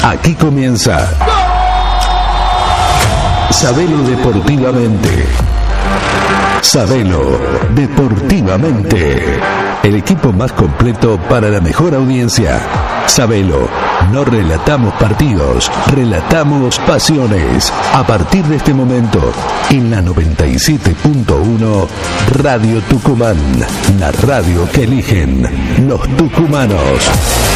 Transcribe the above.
Aquí comienza Sabelo Deportivamente. Sabelo Deportivamente. El equipo más completo para la mejor audiencia. Sabelo, no relatamos partidos, relatamos pasiones. A partir de este momento, en la 97.1 Radio Tucumán, la radio que eligen los tucumanos.